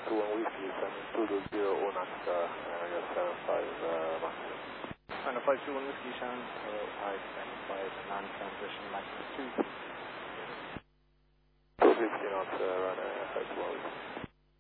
21 Whiskey, Shannon 220 all knots, area 75 maximum. And a 521 Whiskey, Shannon, high 75, non-transition, maximum 2. 250 knots, run 521 Whiskey.